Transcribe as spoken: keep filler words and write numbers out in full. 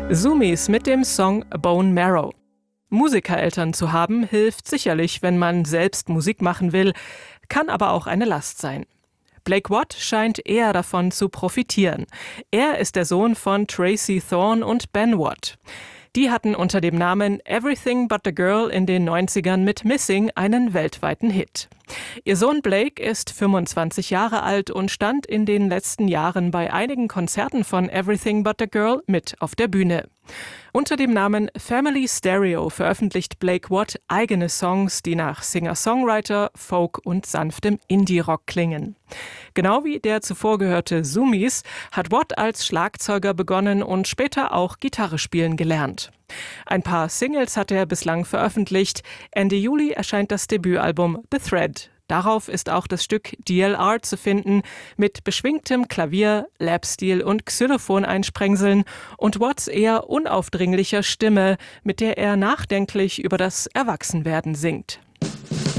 Sumis mit dem Song Bone Marrow. Musikereltern zu haben, hilft sicherlich, wenn man selbst Musik machen will, kann aber auch eine Last sein. Blake Watt scheint eher davon zu profitieren. Er ist der Sohn von Tracy Thorn und Ben Watt. Die hatten unter dem Namen Everything But the Girl in den neunzigern mit Missing einen weltweiten Hit. Ihr Sohn Blake ist fünfundzwanzig Jahre alt und stand in den letzten Jahren bei einigen Konzerten von Everything But the Girl mit auf der Bühne. Unter dem Namen Family Stereo veröffentlicht Blake Watt eigene Songs, die nach Singer-Songwriter, Folk und sanftem Indie-Rock klingen. Genau wie der zuvor gehörte Sumis hat Watt als Schlagzeuger begonnen und später auch Gitarre spielen gelernt. Ein paar Singles hat er bislang veröffentlicht. Ende Juli erscheint das Debütalbum The Thread. Darauf ist auch das Stück D L R zu finden, mit beschwingtem Klavier, Lapsteel und Xylophon-Einsprengseln und Watts eher unaufdringlicher Stimme, mit der er nachdenklich über das Erwachsenwerden singt.